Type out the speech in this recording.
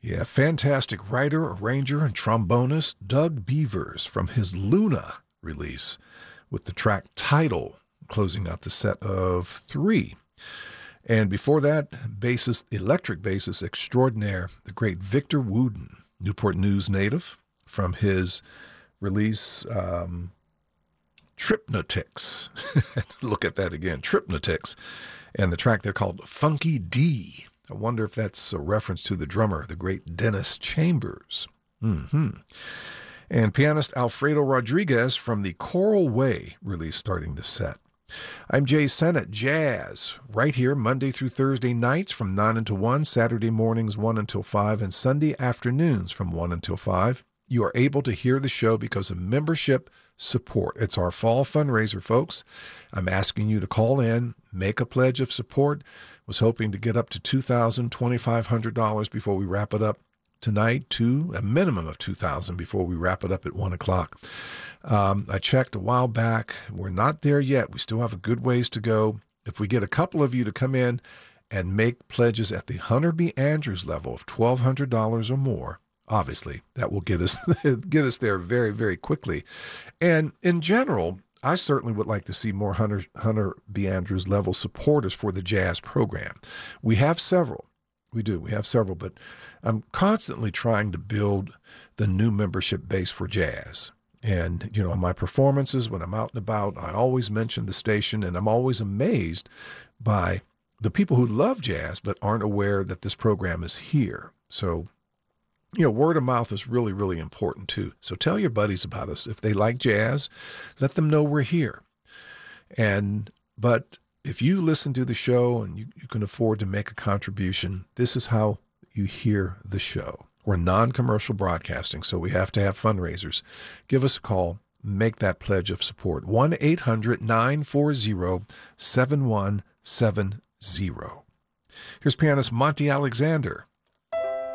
Yeah, fantastic writer, arranger, and trombonist Doug Beavers from his Luna release with the track Tidal, closing out the set of 3. And before that, electric bassist extraordinaire, the great Victor Wooten, Newport News native, from his release Tripnotics. Look at that again, Tripnotics. And the track they're called Funky D. I wonder if that's a reference to the drummer, the great Dennis Chambers. And pianist Alfredo Rodriguez from the Choral Way release starting the set. I'm Jay Sennett, Jazz, right here Monday through Thursday nights from 9 until 1, Saturday mornings 1 until 5, and Sunday afternoons from 1 until 5. You are able to hear the show because of membership support. It's our fall fundraiser, folks. I'm asking you to call in, make a pledge of support. Was hoping to get up to $2,000, $2,500 before we wrap it up tonight, to a minimum of $2,000 before we wrap it up at 1 o'clock. I checked a while back. We're not there yet. We still have a good ways to go. If we get a couple of you to come in and make pledges at the Hunter B. Andrews level of $1,200 or more, obviously, that will get us there very, very quickly. And in general, I certainly would like to see more Hunter B. Andrews level supporters for the jazz program. We have several. We do. We have several, but I'm constantly trying to build the new membership base for jazz. And, in my performances, when I'm out and about, I always mention the station, and I'm always amazed by the people who love jazz but aren't aware that this program is here. So, word of mouth is really, really important too. So tell your buddies about us. If they like jazz, let them know we're here. But if you listen to the show and you can afford to make a contribution, this is how you hear the show. We're non-commercial broadcasting, so we have to have fundraisers. Give us a call. Make that pledge of support. 1-800-940-7170. Here's pianist Monty Alexander